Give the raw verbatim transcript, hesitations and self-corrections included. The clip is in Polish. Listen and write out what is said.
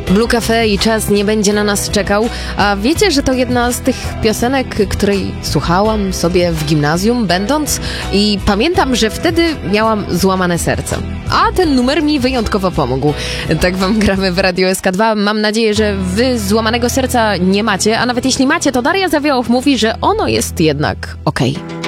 Blue Cafe i Czas nie będzie na nas czekał. A wiecie, że to jedna z tych piosenek, której słuchałam sobie w gimnazjum będąc i pamiętam, że wtedy miałam złamane serce. A ten numer mi wyjątkowo pomógł. Tak wam gramy w Radio S K dwa. Mam nadzieję, że wy złamanego serca nie macie, a nawet jeśli macie, to Daria Zawiałow mówi, że ono jest jednak okej.